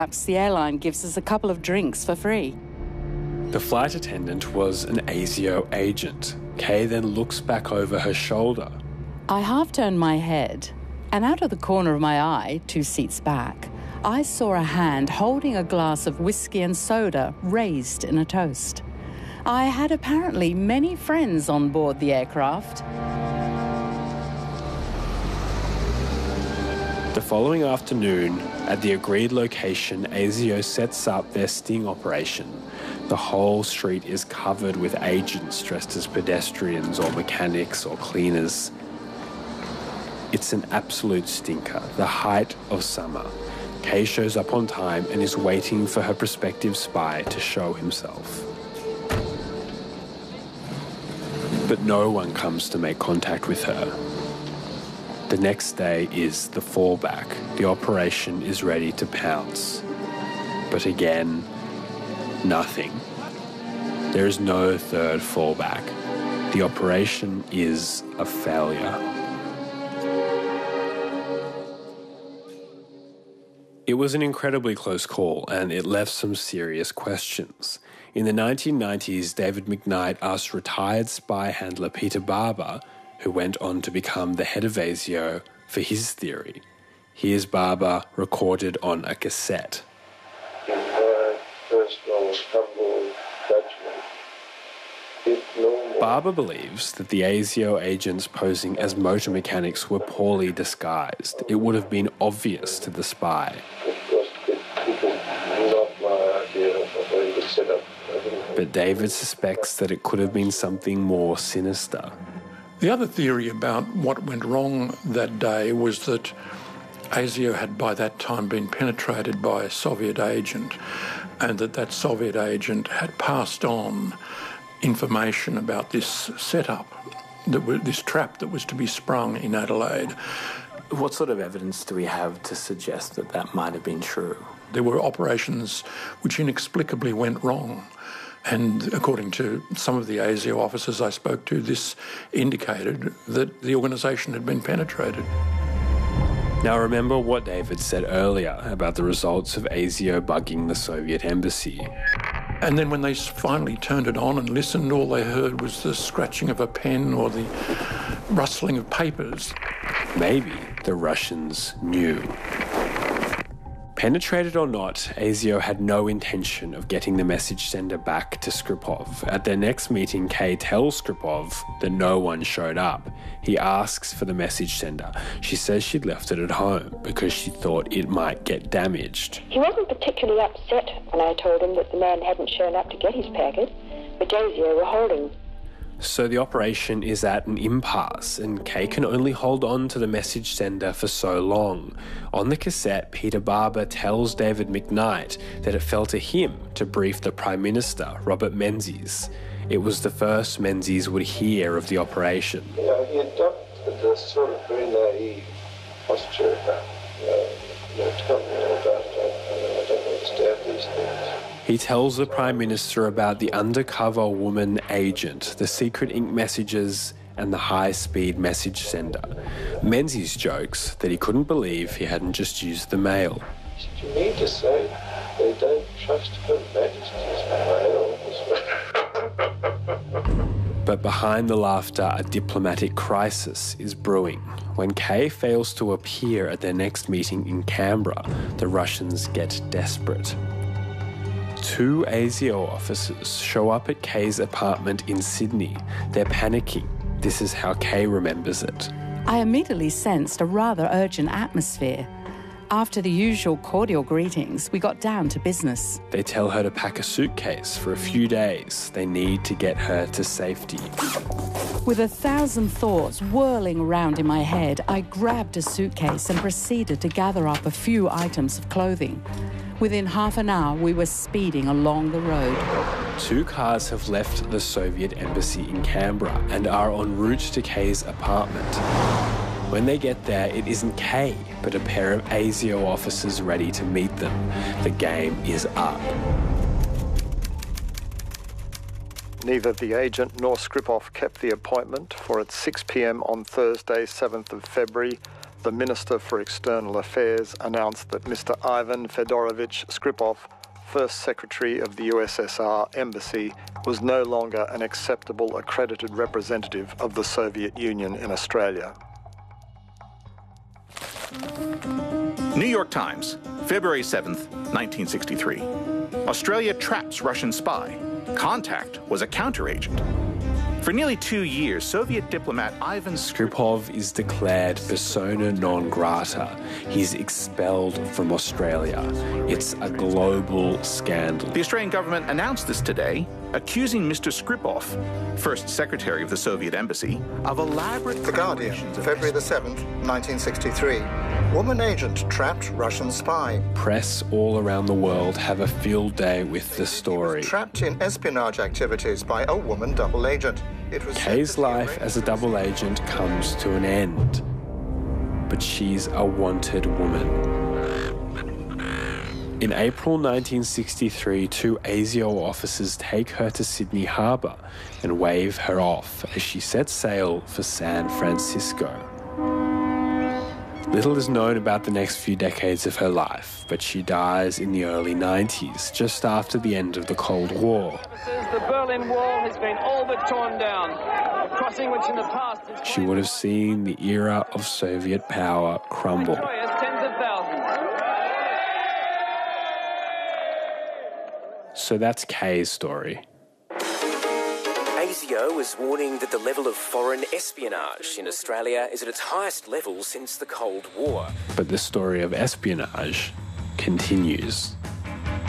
Perhaps the airline gives us a couple of drinks for free. The flight attendant was an ASIO agent. Kay then looks back over her shoulder. I half turned my head, and out of the corner of my eye, 2 seats back, I saw a hand holding a glass of whiskey and soda raised in a toast. I had apparently many friends on board the aircraft. The following afternoon, at the agreed location, ASIO sets up their sting operation. The whole street is covered with agents dressed as pedestrians or mechanics or cleaners. It's an absolute stinker, the height of summer. Kay shows up on time and is waiting for her prospective spy to show himself. But no one comes to make contact with her. The next day is the fallback. The operation is ready to pounce. But again, nothing. There is no third fallback. The operation is a failure. It was an incredibly close call, and it left some serious questions. In the 1990s, David McKnight asked retired spy handler Peter Barber, who went on to become the head of ASIO, for his theory. Here's Barber recorded on a cassette. In my personal humble judgment, if no more... Barber believes that the ASIO agents posing as motor mechanics were poorly disguised. It would have been obvious to the spy. Of course, it was not my idea of a very good setup. But David suspects that it could have been something more sinister. The other theory about what went wrong that day was that ASIO had by that time been penetrated by a Soviet agent, and that Soviet agent had passed on information about this setup, this trap that was to be sprung in Adelaide. What sort of evidence do we have to suggest that that might have been true? There were operations which inexplicably went wrong. And according to some of the ASIO officers I spoke to, this indicated that the organisation had been penetrated. Now remember what David said earlier about the results of ASIO bugging the Soviet embassy. And then when they finally turned it on and listened, all they heard was the scratching of a pen or the rustling of papers. Maybe the Russians knew. Penetrated or not, ASIO had no intention of getting the message sender back to Skripov. At their next meeting, Kay tells Skripov that no one showed up. He asks for the message sender. She says she'd left it at home because she thought it might get damaged. He wasn't particularly upset when I told him that the man hadn't shown up to get his packet, but ASIO were holding. So the operation is at an impasse, and Kay can only hold on to the message sender for so long. On the cassette, Peter Barber tells David McKnight that it fell to him to brief the Prime Minister, Robert Menzies. It was the first Menzies would hear of the operation. He adopted this sort of very naive posture about, tell me all about it. I don't understand these things. He tells the Prime Minister about the undercover woman agent, the secret ink messages, and the high-speed message sender. Menzies jokes that he couldn't believe he hadn't just used the mail. You mean to say they don't trust Her Majesty's mail? But behind the laughter, a diplomatic crisis is brewing. When Kay fails to appear at their next meeting in Canberra, the Russians get desperate. 2 ASIO officers show up at Kay's apartment in Sydney. They're panicking. This is how Kay remembers it. I immediately sensed a rather urgent atmosphere. After the usual cordial greetings, we got down to business. They tell her to pack a suitcase for a few days. They need to get her to safety. With 1,000 thoughts whirling around in my head, I grabbed a suitcase and proceeded to gather up a few items of clothing. Within half an hour, we were speeding along the road. 2 cars have left the Soviet embassy in Canberra and are en route to Kay's apartment. When they get there, it isn't Kay, but a pair of ASIO officers ready to meet them. The game is up. Neither the agent nor Skripov kept the appointment for at 6 p.m. on Thursday, 7th of February, the Minister for External Affairs announced that Mr. Ivan Fedorovich Skripal, First Secretary of the USSR Embassy, was no longer an acceptable accredited representative of the Soviet Union in Australia. New York Times, February 7th, 1963. Australia traps Russian spy. Contact was a counteragent. For nearly 2 years, Soviet diplomat Ivan Skripal is declared persona non grata. He's expelled from Australia. It's a global scandal. The Australian government announced this today, accusing Mr. Skripal, First Secretary of the Soviet Embassy, of elaborate... The Guardian, February the 7th, 1963. Woman agent trapped Russian spy. Press all around the world have a field day with the story. Trapped in espionage activities by a woman double agent. Kay's life as a double agent comes to an end, but she's a wanted woman. In April 1963, 2 ASIO officers take her to Sydney Harbour and wave her off as she sets sail for San Francisco. Little is known about the next few decades of her life, but she dies in the early 90s, just after the end of the Cold War. The Berlin Wall has been all but torn down, a crossing which in the past... She would have seen the era of Soviet power crumble. Tens of thousands. So that's Kay's story. ASIO is warning that the level of foreign espionage in Australia is at its highest level since the Cold War. But the story of espionage continues.